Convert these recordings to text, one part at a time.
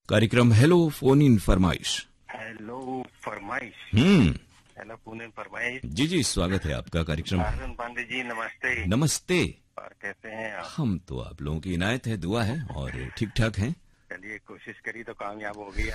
कार्यक्रम hello phone in फरमाइश। Hello फरमाइश। हेलो फोन इन फरमाइश। जी जी, स्वागत है आपका कार्यक्रम। अर्जुन पांडे जी नमस्ते। नमस्ते। और कैसे हैं आप? हम तो आप लोगों की इनायत है, दुआ है और ठीक ठाक हैं। चलिए, कोशिश करी तो कामयाब हो गई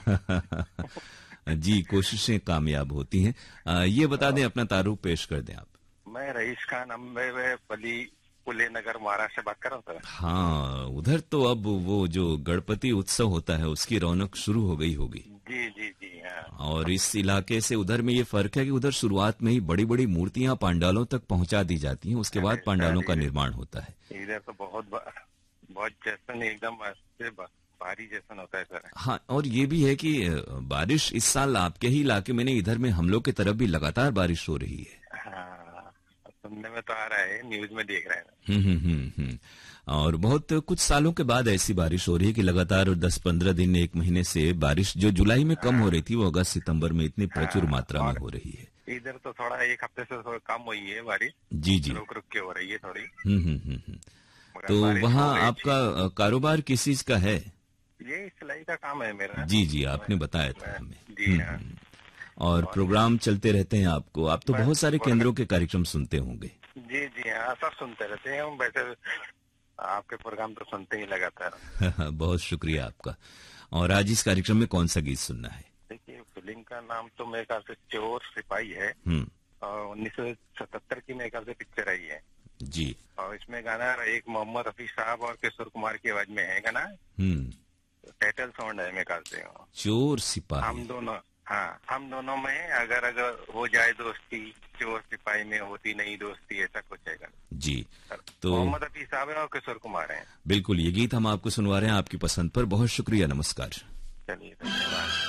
आज। जी, कोशिशें कामयाब होती हैं। ये बता दें, अपना तारुफ पेश कर दें आप। मैं रईस खान अम्बे पली पुले नगर महाराष्ट्र से बात कर रहा हूँ सर। हाँ, उधर तो अब वो जो गणपति उत्सव होता है उसकी रौनक शुरू हो गई होगी। जी जी जी हाँ। और इस इलाके से उधर में ये फर्क है कि उधर शुरुआत में ही बड़ी बड़ी मूर्तियां पांडालों तक पहुंचा दी जाती हैं, उसके बाद पांडालों का निर्माण होता है। इधर तो बहुत जैसन एकदम भारी जैसन होता है सर। हाँ, और ये भी है कि बारिश इस साल आपके ही इलाके में नहीं, इधर में हम लोग की तरफ भी लगातार बारिश हो रही है। हाँ, सुनने में तो आ रहा है, न्यूज में देख रहे हैं। और बहुत कुछ सालों के बाद ऐसी बारिश हो रही है कि लगातार 10-15 दिन, एक महीने से बारिश जो जुलाई में कम हो रही थी वो अगस्त सितंबर में इतनी प्रचुर मात्रा में हो रही है। इधर तो थोड़ा एक हफ्ते से थोड़ा कम हुई है बारिश। जी जी, रुक रुक के हो रही है थोड़ी। तो वहाँ आपका कारोबार किस चीज का है? ये सिलाई का काम है मेरा। जी जी, आपने बताया था हमें। जी हाँ। और प्रोग्राम चलते रहते हैं आपको, आप तो बहुत सारे केंद्रों के कार्यक्रम सुनते होंगे। जी जी हाँ, सब सुनते रहते हैं हम। वैसे आपके प्रोग्राम तो सुनते ही लगातार। बहुत शुक्रिया आपका। और आज इस कार्यक्रम में कौन सा गीत सुनना है? देखिए, फिल्म का नाम तो मेरे ख्याल से चोर सिपाही है और 1977 की मेरे ख्याल से पिक्चर आई है जी। और इसमें गाना एक मोहम्मद रफी साहब और किशोर कुमार की आवाज में है गाना। टाइटल साउंड है मेरे ख्याल से चोर सिपाही। हम दोनों में अगर हो जाए दोस्ती, चोर सिपाही में होती नहीं दोस्ती, ऐसा कुछ है गाना। जी, तो मोहम्मद रफी साहब है और किशोर कुमार है। बिल्कुल, ये गीत हम आपको सुनवा रहे हैं आपकी पसंद पर। बहुत शुक्रिया, नमस्कार। चलिए, धन्यवाद।